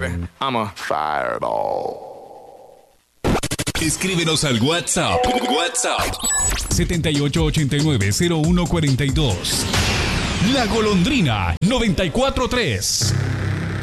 I'm a fireball. Escríbenos al WhatsApp. 7889-0142. La Golondrina 94.3.